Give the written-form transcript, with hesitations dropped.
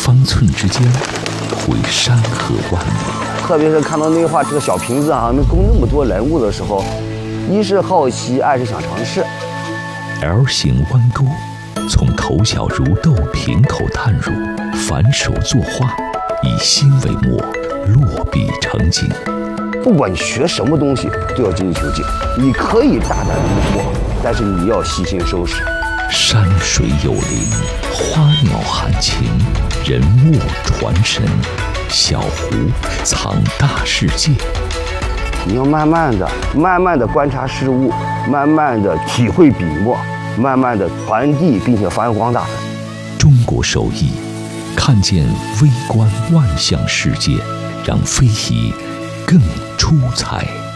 方寸之间，绘山河万里。 特别是看到那画这个小瓶子啊，能供那么多人物的时候，一是好奇，二是想尝试。 L 型弯钩，从头小如豆瓶口探入，反手作画，以心为墨，落笔成景。 不管你学什么东西，都要精益求精。你可以大胆离脱，但是你要细心收拾。 山水有灵，花鸟含情，人物传神，小湖藏大世界。 你要慢慢的观察事物，慢慢的体会笔墨，慢慢的传递，并且发扬光大。 中国手艺，看见微观万象世界，让非遗更出彩。